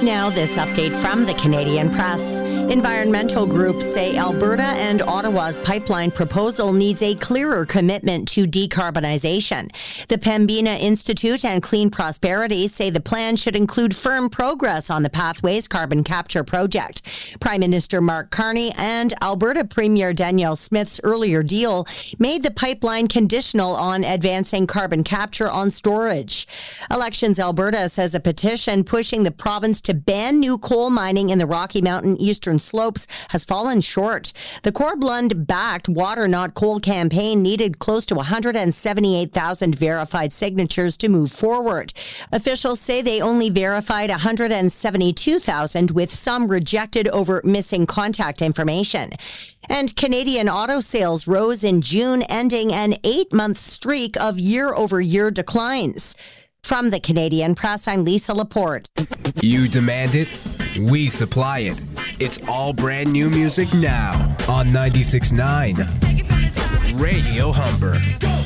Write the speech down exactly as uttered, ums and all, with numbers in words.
Now, this update from the Canadian Press. Environmental groups say Alberta and Ottawa's pipeline proposal needs a clearer commitment to decarbonization. The Pembina Institute and Clean Prosperity say the plan should include firm progress on the Pathways carbon capture project. Prime Minister Mark Carney and Alberta Premier Danielle Smith's earlier deal made the pipeline conditional on advancing carbon capture on storage. Elections Alberta says a petition pushing the province to ban new coal mining in the Rocky Mountain Eastern Slopes has fallen short. The Corblund-backed Water Not Coal campaign needed close to one hundred seventy-eight thousand verified signatures to move forward. Officials say they only verified one hundred seventy-two thousand, with some rejected over missing contact information. And Canadian auto sales rose in June, ending an eight-month streak of year-over-year declines. From the Canadian Press, I'm Lisa Laporte. You demand it, we supply it. It's all brand new music now on ninety-six point nine Radio Humber.